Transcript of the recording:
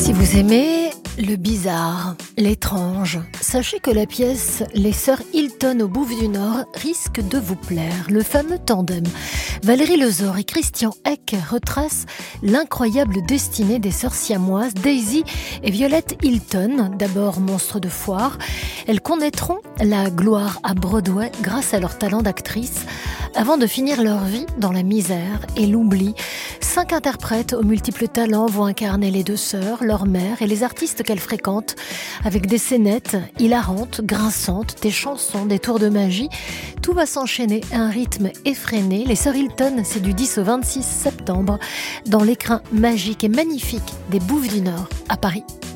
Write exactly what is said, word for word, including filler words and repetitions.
Si vous aimez le bizarre, l'étrange, sachez que la pièce Les Sœurs Hilton au Bouffe du Nord risque de vous plaire. Le fameux tandem Valérie Lezor et Christian Eck retrace l'incroyable destinée des sœurs siamoises Daisy et Violette Hilton. D'abord monstres de foire, elles connaîtront la gloire à Broadway grâce à leur talent d'actrice avant de finir leur vie dans la misère et l'oubli. Cinq interprètes aux multiples talents vont incarner les deux sœurs, leur mère et les artistes qu'elles fréquentent, avec des scénettes hilarantes, grinçantes, des chansons, des tours de magie. Tout va s'enchaîner à un rythme effréné. Les Sœurs Hilton, c'est du dix au vingt-six septembre, dans l'écrin magique et magnifique des Bouffes du Nord, à Paris.